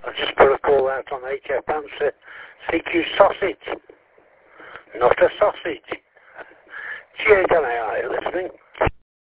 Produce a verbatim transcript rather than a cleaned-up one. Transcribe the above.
I just put a call out on H F M, C Q sausage, not a sausage. G H L A I,